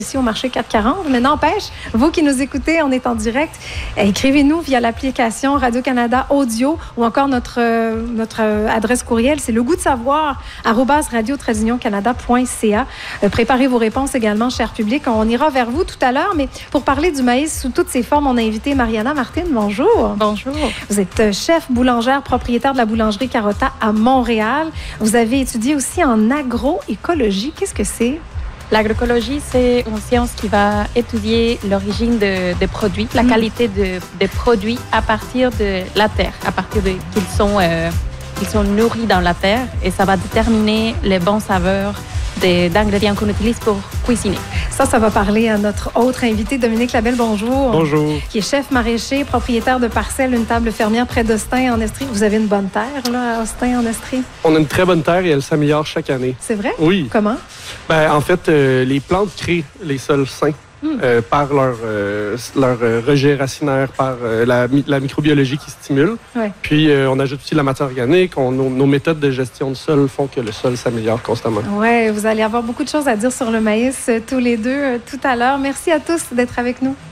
Ici au marché 440, mais n'empêche, vous qui nous écoutez, on est en direct, écrivez-nous via l'application Radio-Canada Audio ou encore notre adresse courriel, c'est le goût de savoir @radio-canada.ca. Préparez vos réponses également, cher public. On ira vers vous tout à l'heure, mais pour parler du maïs sous toutes ses formes, on a invité Mariana Martin. Bonjour. Bonjour. Vous êtes chef boulangère, propriétaire de la boulangerie Carota à Montréal. Vous avez étudié aussi en agroécologie. Qu'est-ce que c'est? L'agroécologie, c'est une science qui va étudier l'origine des produits, la qualité des produits à partir de la terre, à partir de qu'ils sont nourris dans la terre, et ça va déterminer les bonnes saveurs d'ingrédients qu'on utilise pour cuisiner. Ça va parler à notre autre invité, Dominique Labelle. Bonjour. Bonjour. Qui est chef maraîcher, propriétaire de parcelles, une table fermière près d'Austin en Estrie. Vous avez une bonne terre, là, à Austin en Estrie? On a une très bonne terre et elle s'améliore chaque année. C'est vrai? Oui. Comment? En fait, les plantes créent les sols sains par leur rejet racinaire, par la microbiologie qui stimule. Ouais. Puis, on ajoute aussi la matière organique. Nos méthodes de gestion du sol font que le sol s'améliore constamment. Oui, vous allez avoir beaucoup de choses à dire sur le maïs tous les deux tout à l'heure. Merci à tous d'être avec nous.